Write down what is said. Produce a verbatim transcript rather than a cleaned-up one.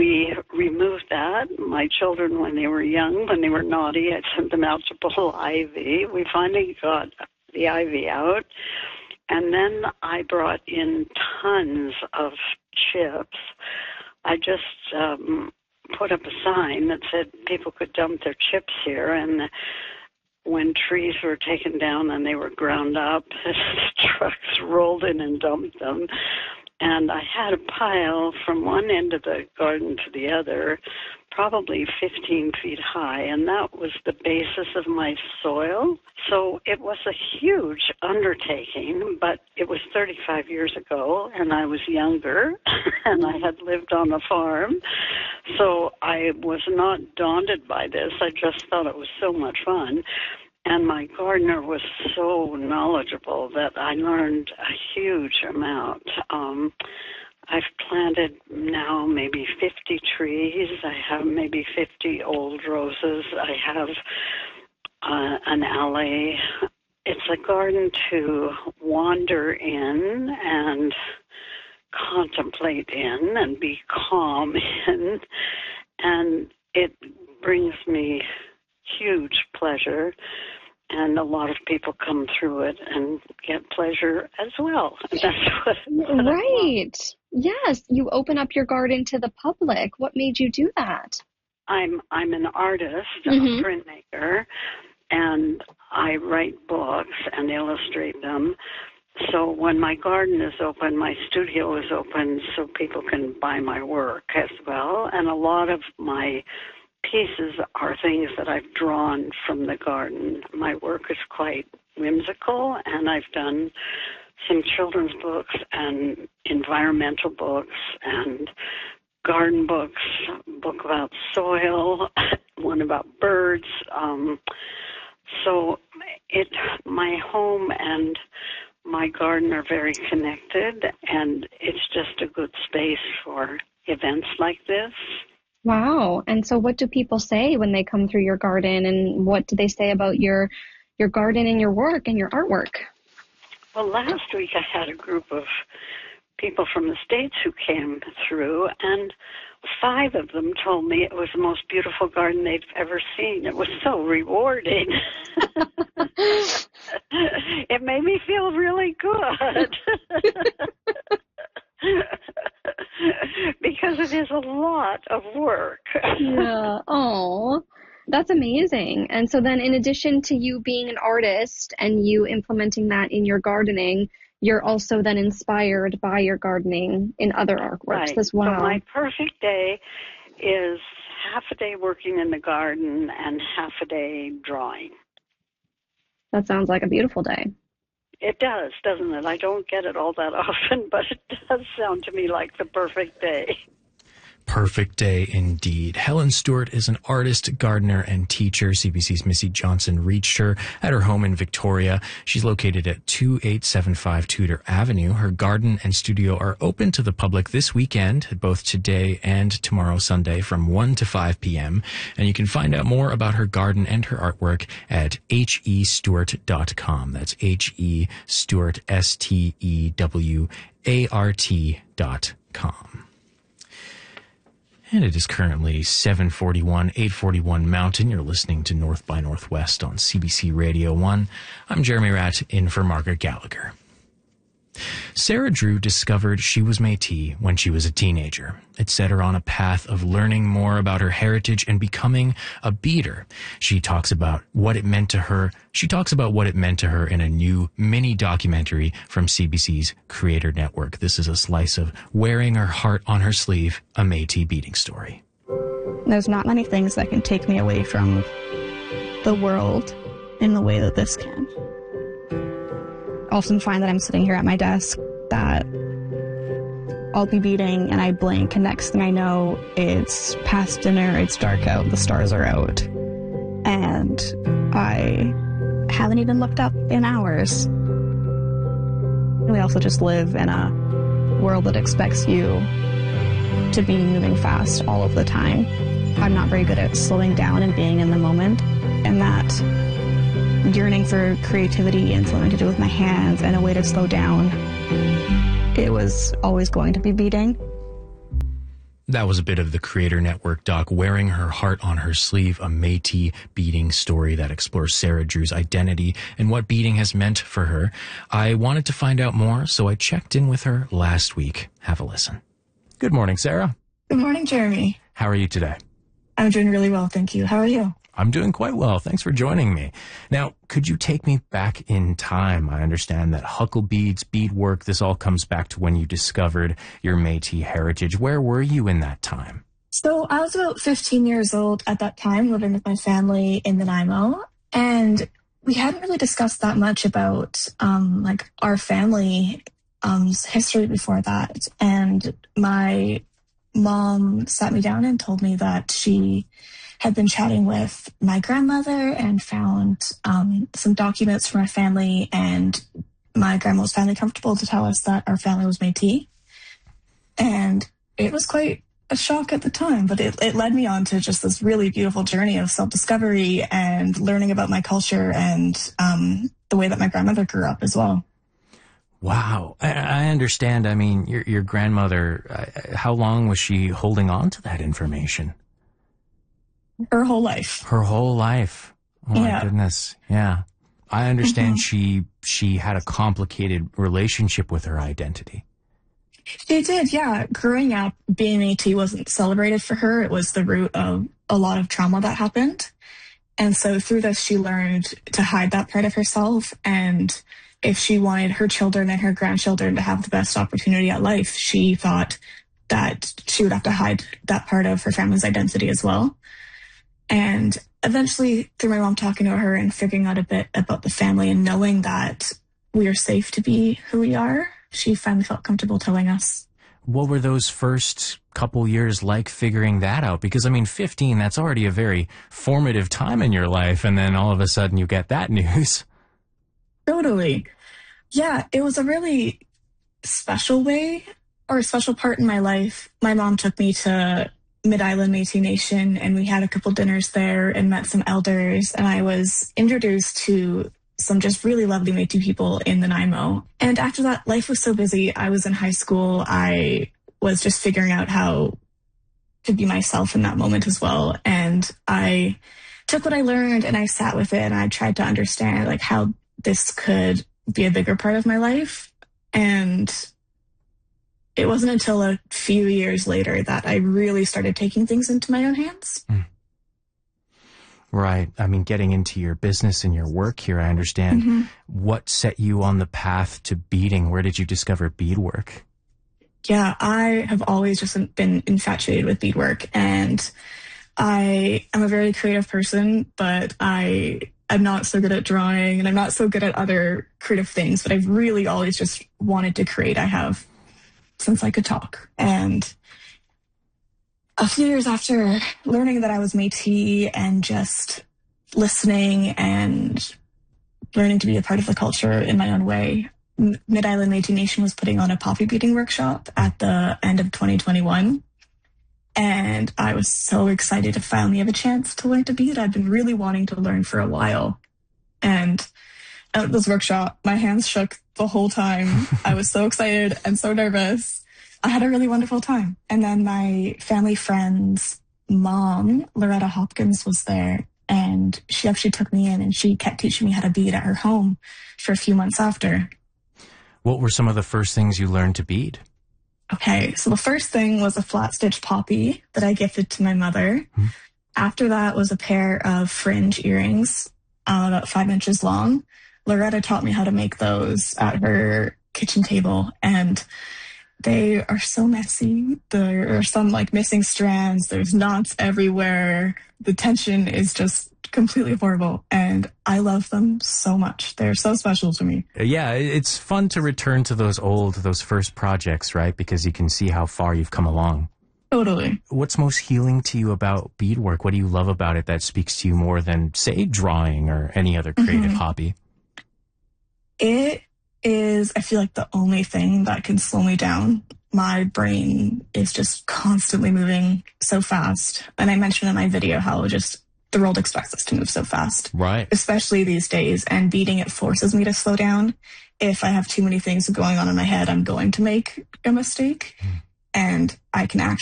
we removed that. My children, when they were young, when they were naughty, I sent them out to pull ivy. We finally got the ivy out. And then I brought in tons of chips. I just um, put up a sign that said people could dump their chips here. And when trees were taken down and they were ground up, trucks rolled in and dumped them. And I had a pile from one end of the garden to the other, probably fifteen feet high, and that was the basis of my soil. So it was a huge undertaking, but it was thirty-five years ago, and I was younger, and I had lived on a farm. So I was not daunted by this. I just thought it was so much fun. And my gardener was so knowledgeable that I learned a huge amount. Um, I've planted now maybe fifty trees. I have maybe fifty old roses. I have uh, an alley. It's a garden to wander in and contemplate in and be calm in. And it brings me huge pleasure, and a lot of people come through it and get pleasure as well. That's what, what right. Yes, you open up your garden to the public. What made you do that? I'm I'm an artist, Mm-hmm. a printmaker, and I write books and illustrate them. So when my garden is open, my studio is open so people can buy my work as well. And a lot of my pieces are things that I've drawn from the garden. My work is quite whimsical, and I've done some children's books and environmental books and garden books, a book about soil, one about birds. Um, so it, my home and my garden are very connected, and it's just a good space for events like this. Wow. And so what do people say when they come through your garden, and what do they say about your your garden and your work and your artwork? Well, last week I had a group of people from the States who came through, and five of them told me it was the most beautiful garden they've ever seen. It was so rewarding. It made me feel really good. Because it is a lot of work. Yeah. Oh, that's amazing. And so then, in addition to you being an artist and you implementing that in your gardening, you're also then inspired by your gardening in other artworks right. as well. So my perfect day is half a day working in the garden and half a day drawing. That sounds like a beautiful day. It does, doesn't it? I don't get it all that often, but it does sound to me like the perfect day. Perfect day indeed. Helen Stewart is an artist, gardener, and teacher. C B C's Missy Johnson reached her at her home in Victoria. She's located at two eight seven five Tudor Avenue. Her garden and studio are open to the public this weekend, both today and tomorrow Sunday from one to five p.m. And you can find out more about her garden and her artwork at h e stewart dot com. That's H E Stewart, S T E W A R T dot com. And it is currently seven forty-one, eight forty-one Mountain. You're listening to North by Northwest on C B C Radio one. I'm Jeremy Ratt, in for Margaret Gallagher. Sarah Drew discovered she was Métis when she was a teenager. It set her on a path of learning more about her heritage and becoming a beater. She talks about what it meant to her. She talks about what it meant to her in a new mini documentary from C B C's Creator Network. This is a slice of Wearing Her Heart on Her Sleeve, a Métis beating story. There's not many things that can take me away from the world in the way that this can. I often find that I'm sitting here at my desk, that I'll be beating and I blink, and next thing I know, it's past dinner, it's dark out, the stars are out, and I haven't even looked up in hours. We also just live in a world that expects you to be moving fast all of the time. I'm not very good at slowing down and being in the moment, and that yearning for creativity and something to do with my hands and a way to slow down, it was always going to be beating. That was a bit of the Creator Network doc, Wearing Her Heart on Her Sleeve, a Métis beading story that explores Sarah Drew's identity and what beading has meant for her. I wanted to find out more, so I checked in with her last week. Have a listen. Good morning, Sarah. Good morning, Jeremy. How are you today? I'm doing really well, thank you. How are you? I'm doing quite well. Thanks for joining me. Now, could you take me back in time? I understand that huckle beads, beadwork, this all comes back to when you discovered your Métis heritage. Where were you in that time? So I was about fifteen years old at that time, living with my family in Nanaimo, and we hadn't really discussed that much about um, like our family um, history before that. And my mom sat me down and told me that she had been chatting with my grandmother and found um, some documents from our family, and my grandma was finally comfortable to tell us that our family was Métis. And it was quite a shock at the time, but it, it led me on to just this really beautiful journey of self-discovery and learning about my culture and um, the way that my grandmother grew up as well. Wow. I, I understand. I mean, your, your grandmother, uh, how long was she holding on to that information? Her whole life. Her whole life. Oh my Yeah. goodness. Yeah. I understand Mhm. she she had a complicated relationship with her identity. She did, yeah. Growing up, being Métis wasn't celebrated for her. It was the root of a lot of trauma that happened. And so through this, she learned to hide that part of herself. And if she wanted her children and her grandchildren to have the best opportunity at life, she thought that she would have to hide that part of her family's identity as well. And eventually, through my mom talking to her and figuring out a bit about the family and knowing that we are safe to be who we are, she finally felt comfortable telling us. What were those first couple years like figuring that out? Because, I mean, fifteen, that's already a very formative time in your life, and then all of a sudden you get that news. Totally. Yeah, it was a really special way, or a special part in my life. My mom took me to Mid-Island Métis Nation, and we had a couple dinners there and met some elders, and I was introduced to some just really lovely Métis people in Nanaimo. And after that, life was so busy. I was in high school. I was just figuring out how to be myself in that moment as well. And I took what I learned and I sat with it, and I tried to understand like how this could be a bigger part of my life. And it wasn't until a few years later that I really started taking things into my own hands. Mm. Right. I mean, getting into your business and your work here, I understand. Mm-hmm. What set you on the path to beading? Where did you discover beadwork? Yeah, I have always just been infatuated with beadwork, and I am a very creative person, but I am not so good at drawing, and I'm not so good at other creative things, but I've really always just wanted to create. I have since I could talk. And a few years after learning that I was Métis and just listening and learning to be a part of the culture in my own way, Mid-Island Métis Nation was putting on a poppy beading workshop at the end of twenty twenty-one. And I was so excited to finally have a chance to learn to bead. I'd been really wanting to learn for a while. And at this workshop, my hands shook the whole time. I was so excited and so nervous. I had a really wonderful time. And then my family friend's mom, Loretta Hopkins, was there. And she actually took me in and she kept teaching me how to bead at her home for a few months after. What were some of the first things you learned to bead? Okay, so the first thing was a flat stitch poppy that I gifted to my mother. Hmm. After that was a pair of fringe earrings, uh, about five inches long. Loretta taught me how to make those at her kitchen table, and they are so messy. There are some like missing strands. There's knots everywhere. The tension is just completely horrible, and I love them so much. They're so special to me. Yeah, it's fun to return to those old, those first projects, right? Because you can see how far you've come along. Totally. What's most healing to you about beadwork? What do you love about it that speaks to you more than, say, drawing or any other creative mm-hmm. hobby? It is, I feel like, the only thing that can slow me down. My brain is just constantly moving so fast. And I mentioned in my video how just the world expects us to move so fast. Right. Especially these days. And beading, it forces me to slow down. If I have too many things going on in my head, I'm going to make a mistake. Mm. And I can actually